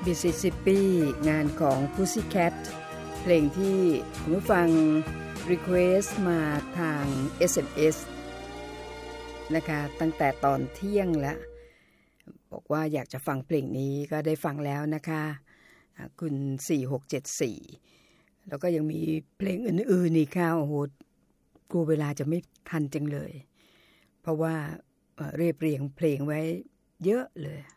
Mississippi งานของ Pussycat เพลงที่คุณผู้ฟัง request มาทาง SMS นะคะตั้งแต่ตอนเที่ยงแล้วบอกว่าอยากจะฟังเพลงนี้ก็ได้ฟังแล้วนะคะคุณ4674แล้วก็ยังมีเพลงอื่นๆอีกค่ะโอ้โหกลัวเวลาจะไม่ทันจังเลยเพราะว่าเรียบเรียงเพลงไว้เยอะเลย